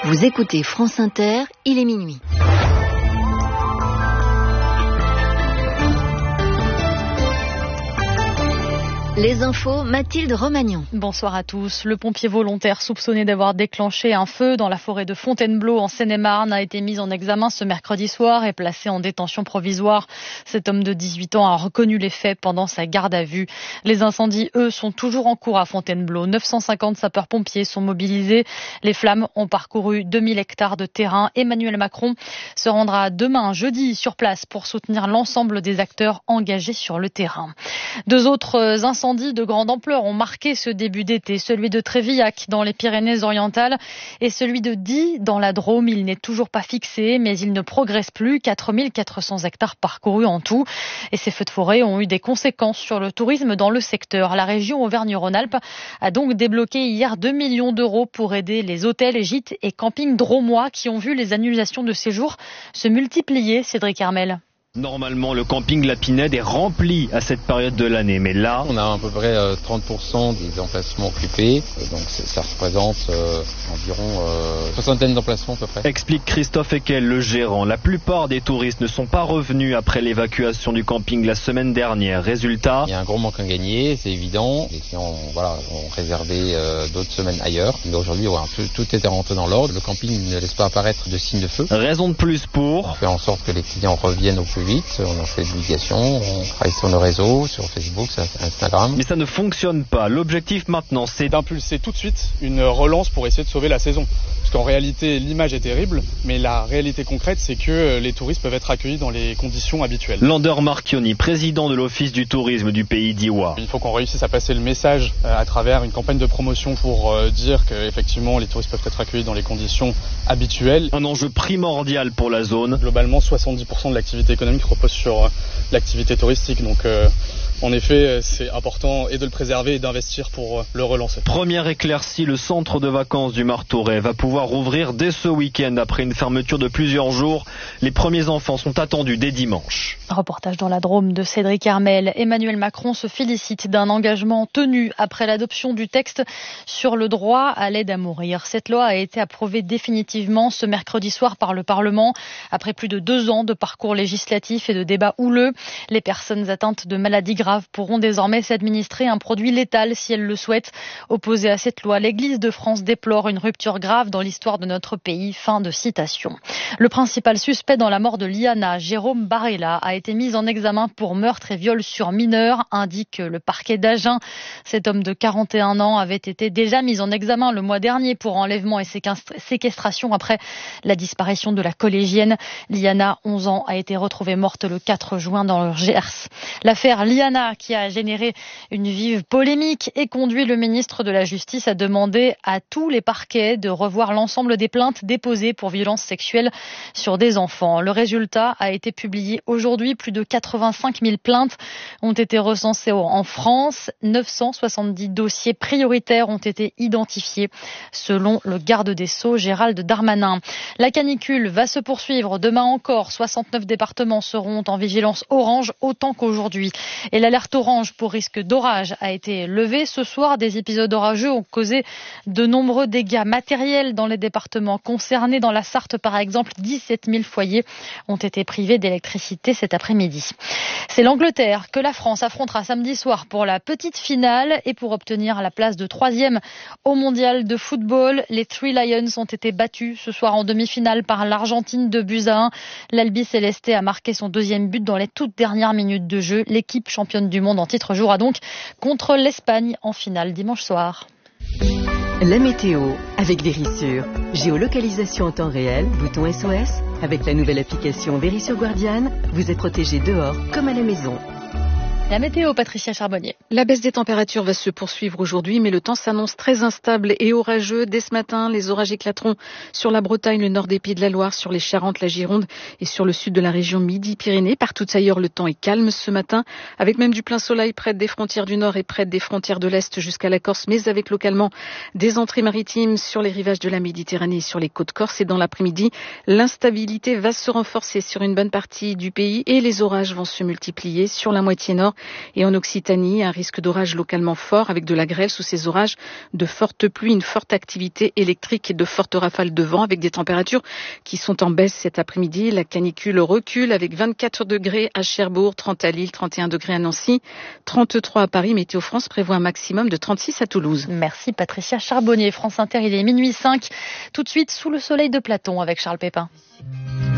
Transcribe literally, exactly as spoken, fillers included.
Vous écoutez France Inter, il est minuit. Les infos, Mathilde Romagnon. Bonsoir à tous. Le pompier volontaire soupçonné d'avoir déclenché un feu dans la forêt de Fontainebleau en Seine-et-Marne a été mis en examen ce mercredi soir et placé en détention provisoire. Cet homme de dix-huit ans a reconnu les faits pendant sa garde à vue. Les incendies, eux, sont toujours en cours à Fontainebleau. neuf cent cinquante sapeurs-pompiers sont mobilisés. Les flammes ont parcouru deux mille hectares de terrain. Emmanuel Macron se rendra demain, jeudi, sur place pour soutenir l'ensemble des acteurs engagés sur le terrain. Deux autres incendies Incendies de grande ampleur ont marqué ce début d'été, celui de Trévillac dans les Pyrénées-Orientales et celui de Die dans la Drôme. Il n'est toujours pas fixé, mais il ne progresse plus. quatre mille quatre cents hectares parcourus en tout. Et ces feux de forêt ont eu des conséquences sur le tourisme dans le secteur. La région Auvergne-Rhône-Alpes a donc débloqué hier deux millions d'euros pour aider les hôtels, gîtes et campings drômois qui ont vu les annulations de séjours se multiplier. Cédric Hermel. Normalement, le camping La Pinède est rempli à cette période de l'année, mais là... On a à peu près trente pour cent des emplacements occupés, donc ça représente euh, environ euh, soixantaine d'emplacements à peu près. Explique Christophe Eckel, le gérant. La plupart des touristes ne sont pas revenus après l'évacuation du camping la semaine dernière. Résultat... Il y a un gros manque à gagner, c'est évident. Les clients voilà, ont réservé euh, d'autres semaines ailleurs. Mais aujourd'hui, ouais, tout, tout était rentré dans l'ordre. Le camping ne laisse pas apparaître de signes de feu. Raison de plus pour... On fait en sorte que les clients reviennent au plus vite, on en fait de publications, on travaille sur nos réseaux, sur Facebook, sur Instagram. Mais ça ne fonctionne pas. L'objectif maintenant, c'est d'impulser tout de suite une relance pour essayer de sauver la saison. Parce qu'en réalité, l'image est terrible, mais la réalité concrète, c'est que les touristes peuvent être accueillis dans les conditions habituelles. Lander Marchioni, président de l'Office du tourisme du pays d'Iwa. Il faut qu'on réussisse à passer le message à travers une campagne de promotion pour dire qu'effectivement, les touristes peuvent être accueillis dans les conditions habituelles. Un enjeu primordial pour la zone. Globalement, soixante-dix pour cent de l'activité économique repose sur l'activité touristique, donc euh, en effet c'est important et de le préserver et d'investir pour euh, le relancer. Première éclaircie, le centre de vacances du Martorey va pouvoir rouvrir dès ce week-end après une fermeture de plusieurs jours. Les premiers enfants sont attendus dès dimanche. Reportage dans la Drôme de Cédric Hermel. Emmanuel Macron se félicite d'un engagement tenu après l'adoption du texte sur le droit à l'aide à mourir. Cette loi a été approuvée définitivement ce mercredi soir par le Parlement après plus de deux ans de parcours législatif et de débats houleux. Les personnes atteintes de maladies graves pourront désormais s'administrer un produit létal si elles le souhaitent. Opposée à cette loi, l'Église de France déplore une rupture grave dans l'histoire de notre pays. Fin de citation. Le principal suspect dans la mort de Liana, Jérôme Barella, a été mis en examen pour meurtre et viol sur mineur, indique le parquet d'Agen. Cet homme de quarante et un ans avait été déjà mis en examen le mois dernier pour enlèvement et séquestration après la disparition de la collégienne. Liana, onze ans, a été retrouvée morte le quatre juin dans le Gers. L'affaire Liana, qui a généré une vive polémique et conduit le ministre de la Justice à demander à tous les parquets de revoir l'ensemble des plaintes déposées pour violences sexuelles sur des enfants. Le résultat a été publié aujourd'hui. Plus de quatre-vingt-cinq mille plaintes ont été recensées en France. neuf cent soixante-dix dossiers prioritaires ont été identifiés, selon le garde des Sceaux, Gérald Darmanin. La canicule va se poursuivre demain encore. soixante-neuf départements seront en vigilance orange autant qu'aujourd'hui. Et l'alerte orange pour risque d'orage a été levée ce soir. Des épisodes orageux ont causé de nombreux dégâts matériels dans les départements concernés. Dans la Sarthe, par exemple, dix-sept mille foyers ont été privés d'électricité cet après-midi. C'est l'Angleterre que la France affrontera samedi soir pour la petite finale et pour obtenir la place de troisième au mondial de football. Les Three Lions ont été battus ce soir en demi-finale par l'Argentine de buts à un. L'Albi Céleste a marqué son deuxième but dans les toutes dernières minutes de jeu. L'équipe championne du monde en titre jouera donc contre l'Espagne en finale dimanche soir. La météo avec Vérissure. Géolocalisation en temps réel, bouton S O S. Avec la nouvelle application Vérissure Guardian, vous êtes protégé dehors comme à la maison. La météo, Patricia Charbonnier. La baisse des températures va se poursuivre aujourd'hui, mais le temps s'annonce très instable et orageux. Dès ce matin, les orages éclateront sur la Bretagne, le nord des Pays de la Loire, sur les Charentes, la Gironde et sur le sud de la région Midi-Pyrénées. Partout ailleurs, le temps est calme ce matin, avec même du plein soleil près des frontières du nord et près des frontières de l'est jusqu'à la Corse, mais avec localement des entrées maritimes sur les rivages de la Méditerranée et sur les côtes corses. Et dans l'après-midi, l'instabilité va se renforcer sur une bonne partie du pays et les orages vont se multiplier sur la moitié nord Et en Occitanie, un risque d'orage localement fort avec de la grêle sous ces orages, de fortes pluies, une forte activité électrique et de fortes rafales de vent avec des températures qui sont en baisse cet après-midi. La canicule recule avec vingt-quatre degrés à Cherbourg, trente à Lille, trente et un degrés à Nancy, trente-trois à Paris. Météo France prévoit un maximum de trente-six à Toulouse. Merci Patricia Charbonnier. France Inter, il est minuit cinq. Tout de suite sous le soleil de Platon avec Charles Pépin.